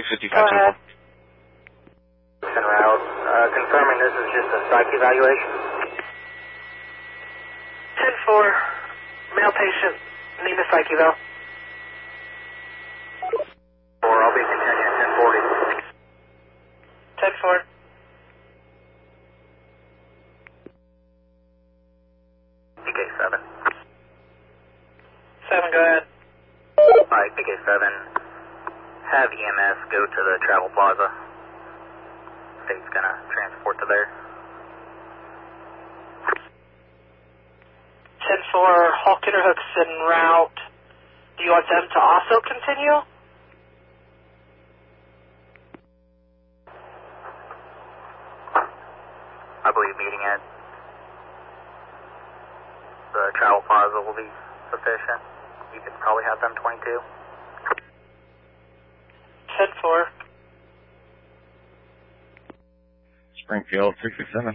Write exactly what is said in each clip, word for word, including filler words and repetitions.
fifty-five. Go ahead. En route. Uh, confirming this is just a psych evaluation. ten four, male patient, need a psych eval. four, I'll be continuing ten forty. ten four. P K seven. seven, go ahead. Alright, P K seven. Have E M S go to the Travel Plaza. State's gonna transport to there. ten four, Hawk Interhook's en route. Do you want them to also continue? I believe meeting at the Travel Plaza will be sufficient. You could probably have them twenty-two. ten four. Springfield, six six seven.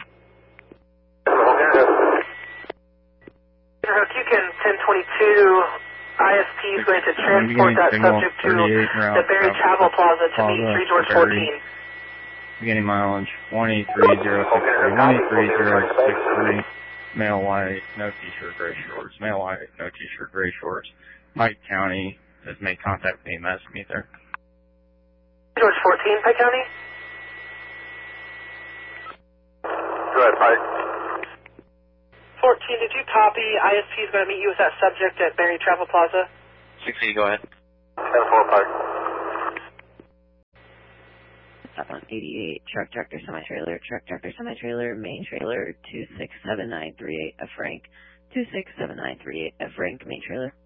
Interhook, you can ten twenty-two. I S P is going to transport that subject to the Berry Travel Plaza to meet three George fourteen. Beginning mileage twenty-three zero six three, twenty-three zero six three. Male white, no t-shirt, gray shorts. Male white, no t-shirt, gray shorts. Pike County has made contact with E M S to meet there. George fourteen, Pike County? Go ahead, Pike. fourteen, did you copy? I S P is going to meet you with that subject at Berry Travel Plaza. six E, go ahead. ten four, Pike. Stop on eighty-eight, truck tractor semi-trailer, truck tractor semi-trailer, main trailer, two six seven nine three eight, F rank, two six seven nine three eight, F rank, main trailer.